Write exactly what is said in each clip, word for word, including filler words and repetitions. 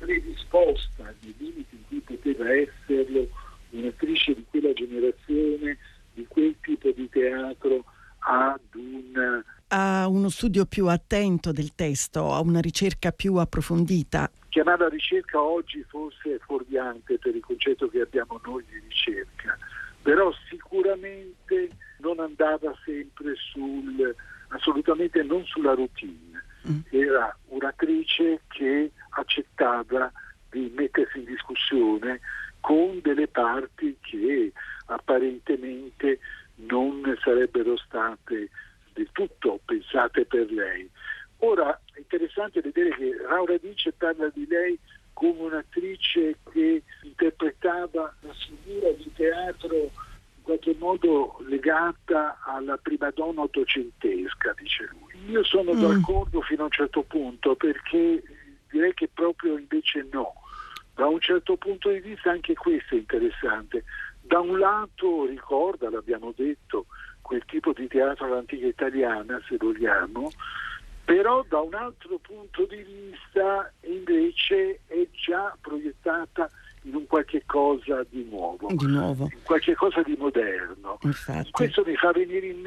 predisposta nei limiti in cui poteva esserlo un'attrice di quella generazione, di quel tipo di teatro, ad un... a uno studio più attento del testo, a una ricerca più approfondita. Chiamarla ricerca oggi forse è fuorviante per il concetto che abbiamo noi di ricerca, però sicuramente non andava sempre sul, assolutamente non sulla routine. Mm. Era un'attrice che accettava di mettersi in discussione con delle parti che apparentemente non sarebbero state del tutto pensate per lei. Ora è interessante vedere che Rao Radice parla di lei come un'attrice che interpretava una figura di teatro in qualche modo legata alla prima donna ottocentesca, dice lui. Io sono mm. d'accordo fino a un certo punto, perché direi che proprio invece no. Da un certo punto di vista anche questo è interessante. Da un lato ricorda, l'abbiamo detto, quel tipo di teatro all'antica italiana, se vogliamo, però da un altro punto di vista invece è già proiettata in un qualche cosa di nuovo, di nuovo. in qualche cosa di moderno. Infatti. Questo mi fa venire in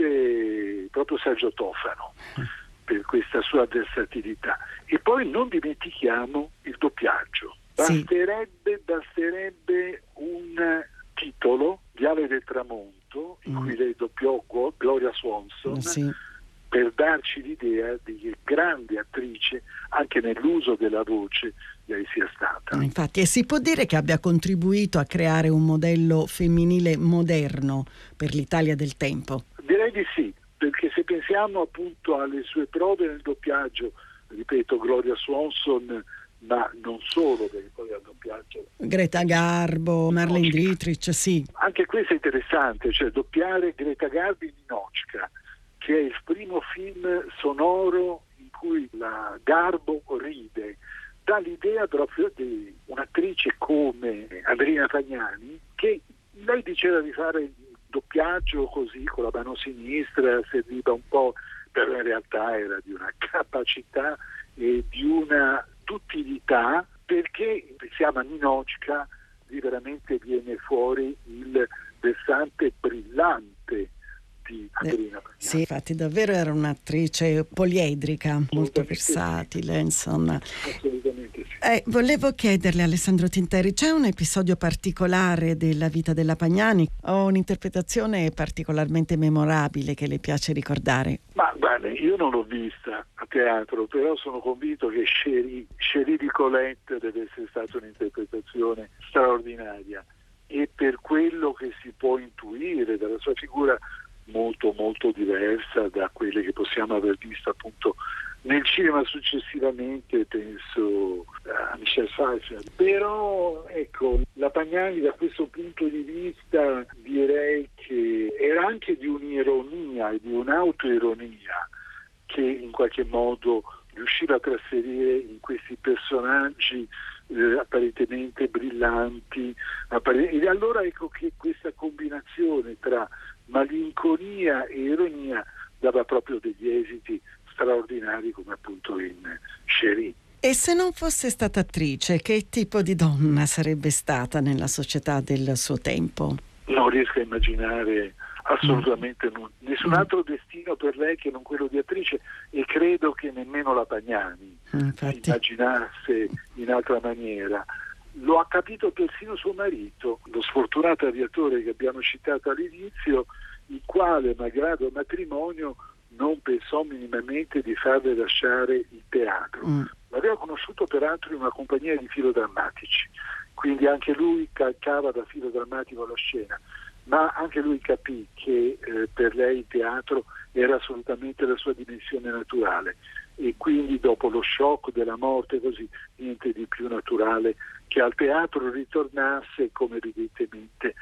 mente proprio Sergio Tofano per questa sua versatilità. E poi non dimentichiamo il doppiaggio. Basterebbe, sì. basterebbe un titolo, Viale del Tramonto, in mm. cui lei doppiò Gloria Swanson, sì. per darci l'idea di che grande attrice anche nell'uso della voce lei sia stata. Infatti, e si può dire che abbia contribuito a creare un modello femminile moderno per l'Italia del tempo? Direi di sì, perché se pensiamo appunto alle sue prove nel doppiaggio, ripeto, Gloria Swanson, ma non solo, perché poi al doppiaggio Greta Garbo, Marlene Dietrich, sì. Anche questo è interessante, cioè doppiare Greta Garbo in Ninocchka, che è il primo film sonoro in cui la Garbo ride, dà l'idea proprio di un'attrice come Adriana Pagnani, che lei diceva di fare il doppiaggio così con la mano sinistra, serviva un po', però in realtà era di una capacità e di una duttilità, perché pensiamo a Ninocchka, lì veramente viene fuori il versante brillante di Adriana Pagnani. Sì, infatti davvero era un'attrice poliedrica, molto versatile, insomma. Assolutamente sì. Eh, volevo chiederle, Alessandro Tinteri, c'è un episodio particolare della vita della Pagnani o un'interpretazione particolarmente memorabile che le piace ricordare? Ma guarda, io non l'ho vista a teatro, però sono convinto che Chérie, Chérie di Colette deve essere stata un'interpretazione straordinaria, e per quello che si può intuire dalla sua figura molto molto diversa da quelle che possiamo aver visto appunto nel cinema successivamente, penso a Michelle Pfeiffer. Però ecco, la Pagnani da questo punto di vista direi che era anche di un'ironia e di un'autoironia che in qualche modo riusciva a trasferire in questi personaggi eh, apparentemente brillanti. Appare- e allora ecco che questa combinazione tra malinconia e ironia dava proprio degli esiti straordinari, come appunto in Chérie. E se non fosse stata attrice, che tipo di donna sarebbe stata nella società del suo tempo? Non riesco a immaginare assolutamente mm. nessun altro destino per lei che non quello di attrice, e credo che nemmeno la Pagnani Infatti. si immaginasse in altra maniera. Lo ha capito persino suo marito, lo sfortunato aviatore che abbiamo citato all'inizio, il quale, malgrado il matrimonio, non pensò minimamente di farle lasciare il teatro. Mm. L'aveva conosciuto peraltro in una compagnia di filodrammatici, quindi anche lui calcava da filodrammatico la scena, ma anche lui capì che eh, per lei il teatro era assolutamente la sua dimensione naturale, e quindi dopo lo shock della morte così, niente di più naturale che al teatro ritornasse, come evidentemente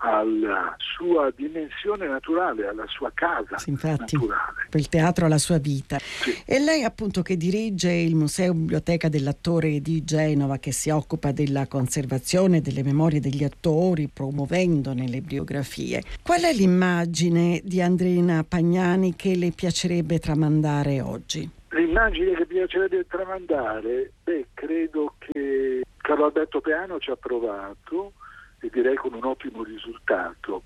alla sua dimensione naturale, alla sua casa sì, infatti, naturale. Il teatro alla sua vita. Sì. E lei appunto che dirige il Museo Biblioteca dell'Attore di Genova, che si occupa della conservazione delle memorie degli attori, promuovendone le biografie. Qual è l'immagine di Adriana Pagnani che le piacerebbe tramandare oggi? L'immagine che piacerebbe tramandare, beh, credo che Carlo Alberto Peano ci ha provato e direi con un ottimo risultato,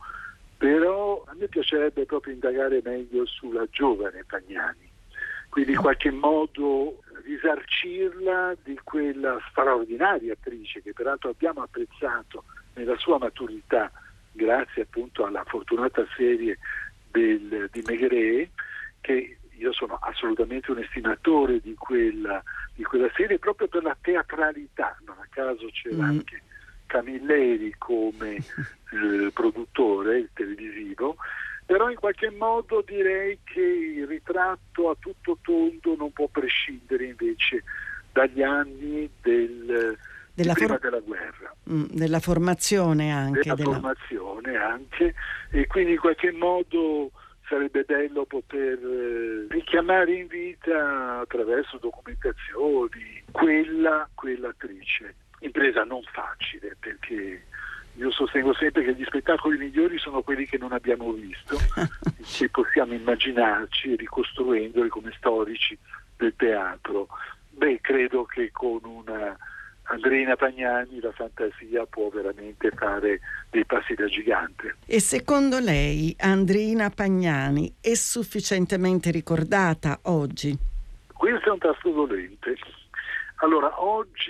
però a me piacerebbe proprio indagare meglio sulla giovane Pagnani, quindi in qualche modo risarcirla di quella straordinaria attrice che peraltro abbiamo apprezzato nella sua maturità grazie appunto alla fortunata serie del, di Maigret, che io sono assolutamente un estimatore di quella, di quella serie proprio per la teatralità. Non a caso c'era mm. anche Camilleri come eh, produttore televisivo, però in qualche modo direi che il ritratto a tutto tondo non può prescindere invece dagli anni del, della prima for- della guerra. Mm, della formazione anche. Della, della formazione anche, e quindi in qualche modo sarebbe bello poter eh, richiamare in vita attraverso documentazioni quella, quell'attrice. Impresa non facile, perché io sostengo sempre che gli spettacoli migliori sono quelli che non abbiamo visto, che possiamo immaginarci ricostruendoli come storici del teatro. Beh, credo che con una Andreina Pagnani la fantasia può veramente fare dei passi da gigante. E secondo lei Andreina Pagnani è sufficientemente ricordata oggi? Questo è un tasto dolente. Allora,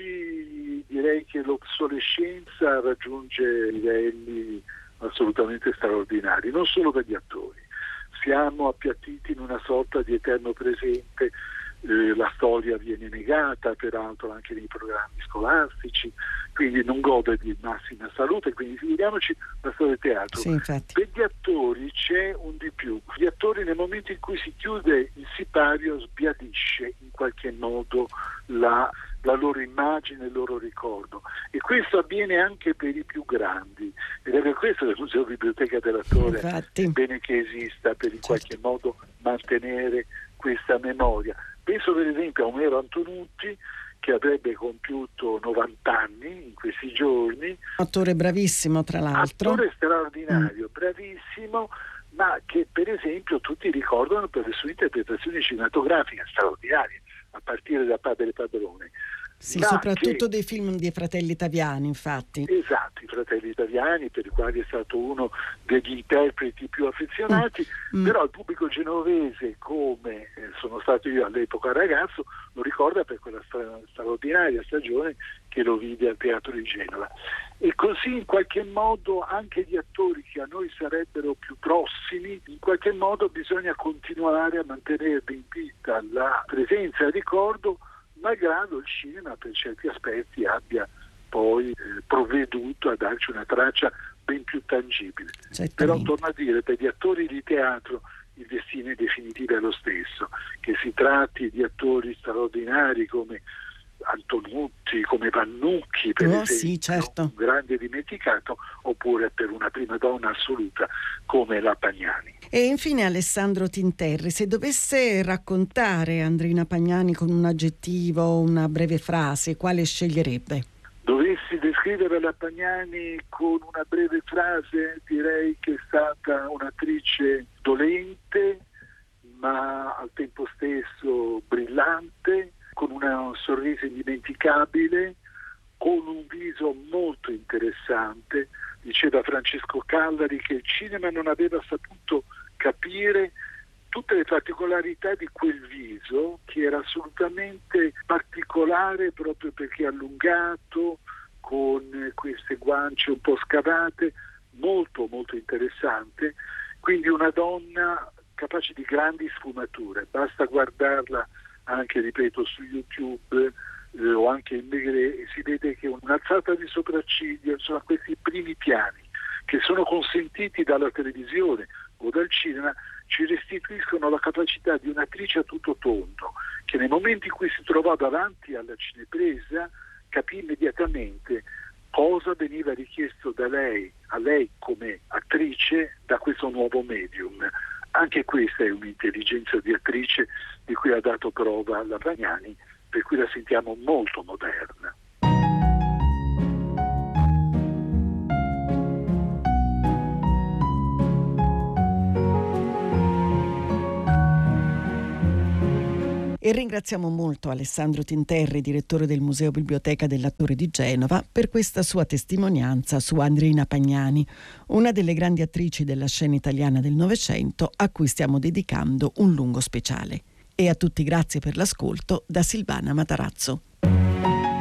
oggi direi che l'obsolescenza raggiunge livelli assolutamente straordinari, non solo per gli attori. Siamo appiattiti in una sorta di eterno presente. Eh, la storia viene negata peraltro anche nei programmi scolastici, quindi non gode di massima salute, quindi figuriamoci la storia del teatro. Sì, infatti. Per gli attori c'è un di più. Gli attori nel momento in cui si chiude il sipario sbiadisce in qualche modo la, la loro immagine, il loro ricordo, e questo avviene anche per i più grandi, ed è per questo che il Museo Biblioteca dell'Attore infatti. è bene che esista, per in certo. qualche modo mantenere questa memoria. Penso per esempio a Omero Antonutti, che avrebbe compiuto novanta anni in questi giorni. Attore bravissimo, tra l'altro. Attore straordinario, mm. bravissimo, ma che per esempio tutti ricordano per le sue interpretazioni cinematografiche straordinarie, a partire da Padre Padrone. Sì, ma soprattutto che... dei film dei Fratelli Italiani, infatti. Esatto, i Fratelli Italiani, per i quali è stato uno degli interpreti più affezionati, mm. però il pubblico genovese, come eh, sono stato io all'epoca ragazzo, lo ricorda per quella stra- straordinaria stagione che lo vide al Teatro di Genova. E così in qualche modo anche gli attori che a noi sarebbero più prossimi, in qualche modo bisogna continuare a mantenere in vita la presenza e il ricordo, malgrado il cinema per certi aspetti abbia poi eh, provveduto a darci una traccia ben più tangibile. Però torno a dire, per gli attori di teatro il destino in definitiva è lo stesso, che si tratti di attori straordinari come Antonutti, come Vannucchi per oh, esempio, sì, certo. un grande dimenticato, oppure per una prima donna assoluta come la Pagnani. E infine Alessandro Tinterri, se dovesse raccontare Andreina Pagnani con un aggettivo, una breve frase, quale sceglierebbe? Dovessi descrivere la Pagnani con una breve frase, direi che è stata un'attrice dolente, ma al tempo stesso brillante, con un sorriso indimenticabile, con un viso molto interessante. Diceva Francesco Callari che il cinema non aveva saputo capire tutte le particolarità di quel viso, che era assolutamente particolare proprio perché allungato, con queste guance un po' scavate, molto molto interessante. Quindi una donna capace di grandi sfumature, basta guardarla anche, ripeto, su YouTube eh, o anche in Maigret, e si vede che un'alzata di sopracciglio, sono questi primi piani che sono consentiti dalla televisione o dal cinema, ci restituiscono la capacità di un'attrice a tutto tondo, che nel momento in cui si trovò davanti alla cinepresa capì immediatamente cosa veniva richiesto da lei, a lei come attrice, da questo nuovo medium. Anche questa è un'intelligenza di attrice di cui ha dato prova la Pagnani, per cui la sentiamo molto moderna. E ringraziamo molto Alessandro Tinterri, direttore del Museo Biblioteca dell'Attore di Genova, per questa sua testimonianza su Andrina Pagnani, una delle grandi attrici della scena italiana del Novecento a cui stiamo dedicando un lungo speciale. E a tutti grazie per l'ascolto da Silvana Matarazzo.